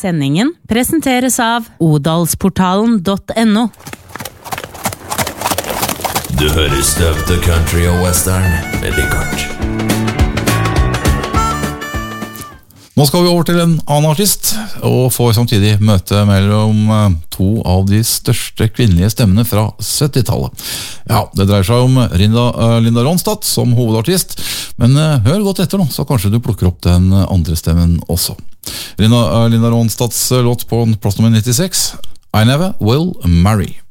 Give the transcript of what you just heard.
Sendingen presenteres av odalsportalen.no. Du hører støvte country og western med Richard. Nå skal vi over til en annen artist, og får samtidig møte mellom to av de største kvinnelige stemmene fra 70-tallet. Ja, det dreier seg om Linda Ronstadt som hovedartist, men hør godt etter nå, så kanskje du plukker opp den andre stemmen også. Linda Ronstadts låt på plass nummer 96, I Never Will Marry.